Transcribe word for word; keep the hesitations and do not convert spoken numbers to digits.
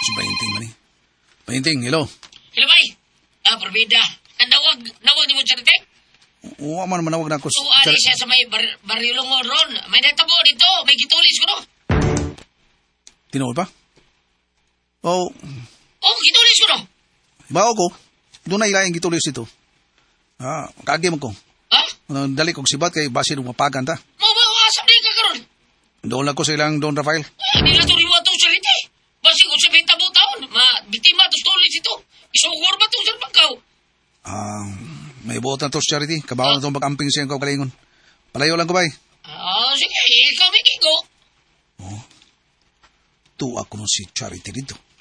Si Painting man eh. Painting, hello. Hello, bay. Ah, Perbida. Nawag, nawag ni mo Charity? Oo, man naman nawag na ako. So, ali siya sa may bar barilong ron. May natabo dito. May gitulis ko no. Tinuod pa? Oo. Oh, gitulis ko no. Bao ko. Doon na ilayang gitulis ito. Ah, kaagi mo ko. Ha? Uh, dali kong sibat kay basin ng mapagan ta. Mo ba asap di ka karon? Doon lang ko sa ilang Don Rafael. Ah, nila to riwa to Charity. Basi ko sa tabo taon. Ma, bitima to tulis ito. Isugor ba to sa pagkaw? Ah, may buot na to sa Charity. Kabaw na itong mag-amping siyang kaukalingon. Palayo lang ko ba eh? Ah, sige. Ikaw may kiko. Oh. Tuwa ko nun si Charity dito.